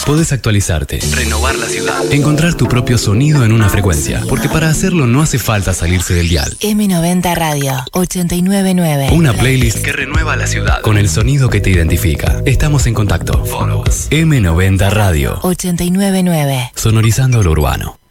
Podés actualizarte, renovar la ciudad, encontrar tu propio sonido en una frecuencia, porque para hacerlo no hace falta salirse del dial. M90 Radio 899. Una playlist que renueva la ciudad con el sonido que te identifica. Estamos en contacto. Follow us. M90 Radio 899. Sonorizando lo urbano.